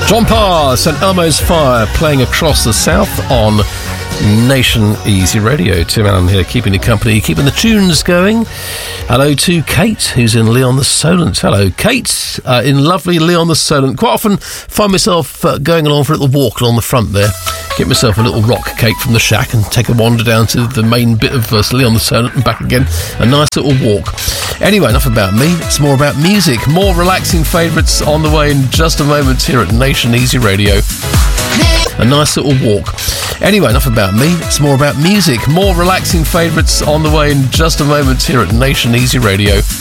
John Parr, St Elmo's Fire, playing across the south on Nation Easy Radio. Tim Allen here, keeping you company, keeping the tunes going. Hello to Kate, who's in Leon the Solent. Hello, Kate, in lovely Leon the Solent. Quite often find myself going along for a little walk along the front there. Get myself a little rock cake from the shack and take a wander down to the main bit of Leon the Solent and back again. A nice little walk. Anyway, enough about me. It's more about music. More relaxing favourites on the way in just a moment here at Nation Easy Radio. A nice little walk. Anyway, enough about me. It's more about music. More relaxing favourites on the way in just a moment here at Nation Easy Radio.